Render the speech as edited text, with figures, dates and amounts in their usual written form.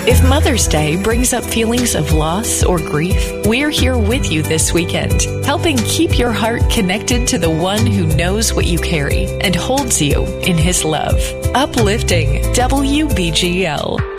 If Mother's Day brings up feelings of loss or grief, we're here with you this weekend, helping keep your heart connected to the one who knows what you carry and holds you in his love. Uplifting WBGL.